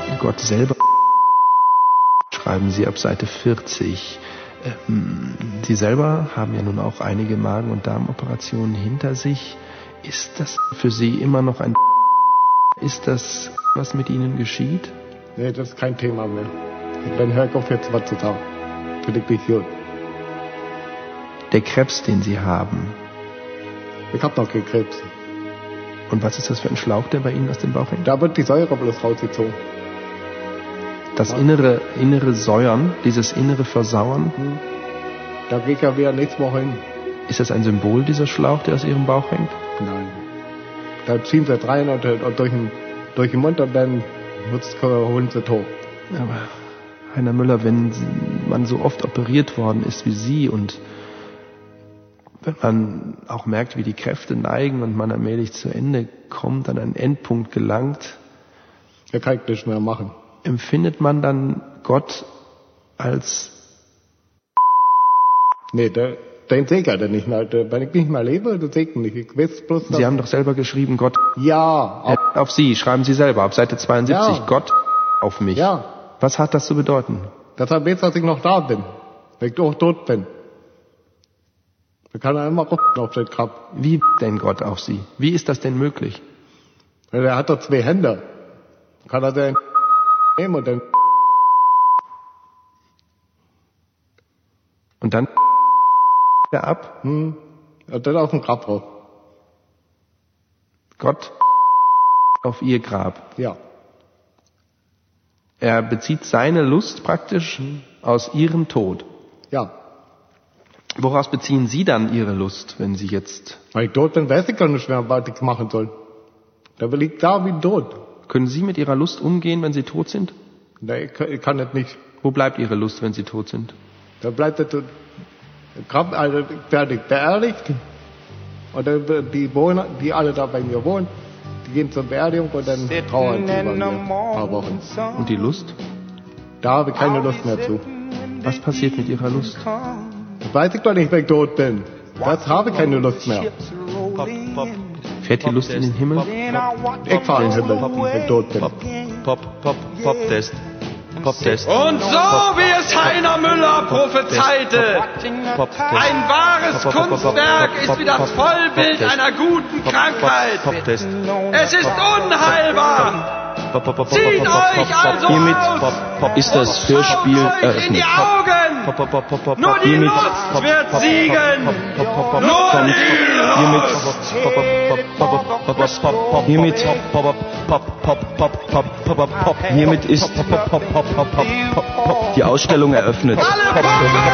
Gott selber schreiben Sie ab Seite 40. Sie selber haben ja nun auch einige Magen- und Darmoperationen hinter sich. Ist das für Sie immer noch ein... Ist das, was mit Ihnen geschieht? Nee, das ist kein Thema mehr. Dann höre ich auf jetzt was zu sagen. Finde ich nicht gut. Der Krebs, den Sie haben. Ich habe noch keinen Krebs. Und was ist das für ein Schlauch, der bei Ihnen aus dem Bauch hängt? Da wird die Säure bloß rausgezogen. Das innere Säuern, dieses innere Versauern. Da gehe ich ja wieder nächste Woche hin. Ist das ein Symbol, dieser Schlauch, der aus Ihrem Bauch hängt? Nein. Da ziehen sie rein und durch den Mund und dann holen sie tot. Aber Heiner Müller, wenn man so oft operiert worden ist wie Sie und wenn man auch merkt, wie die Kräfte neigen und man allmählich zu Ende kommt, an einen Endpunkt gelangt, Da kann ich nichts mehr machen. empfindet man dann Gott als... Nee, den sehe ich ja nicht mehr. Wenn ich nicht mehr lebe, dann sehe ich ihn nicht. Ich weiß bloß, Sie haben doch selber geschrieben, Gott ja, auf Sie, schreiben Sie selber, auf Seite 72, Ja. Gott auf mich. ja. Was hat das zu bedeuten? Dass er weiß, dass ich noch da bin. Wenn ich auch tot bin. Dann kann er immer rufen auf den Grab. Wie denn Gott auf Sie? Wie ist das denn möglich? Weil er hat doch 2 Hände. Dann kann er den nehmen und dann... Und dann er ab, Und dann auf den Grab drauf. Gott auf Ihr Grab. Ja. Er bezieht seine Lust praktisch aus Ihrem Tod. Ja. Woraus beziehen Sie dann Ihre Lust, wenn Sie jetzt... Weil ich tot bin, weiß ich gar nicht mehr, was ich machen soll. Da will ich da wie tot. Können Sie mit Ihrer Lust umgehen, wenn Sie tot sind? Nee, ich kann das nicht. Wo bleibt Ihre Lust, wenn Sie tot sind? Da bleibt das Grab, also fertig beerdigt. Und dann die Bewohner, die alle da bei mir wohnen, die gehen zur Beerdigung und dann trauern sie über mir ein paar Wochen. Und die Lust? Da habe ich keine Lust mehr zu. Was passiert mit Ihrer Lust? Das weiß ich doch nicht, wenn ich tot bin. Das habe ich keine Lust mehr. Fährt die Lust in den Himmel? Ich fahre in den Himmel, wenn ich tot bin. Pop-Test. Pop-Test. Und so wie es Heiner Müller prophezeite, ein wahres Kunstwerk ist wie das Vollbild einer guten Krankheit. Pop-Test. Es ist unheilbar. Zieht euch also Hiermit aus. ist das Hörspiel Schaut euch in eröffnet. die Augen. Nur die Lust wird siegen. Nur die Lust. Hiermit ist die Ausstellung eröffnet. Alle Puppen!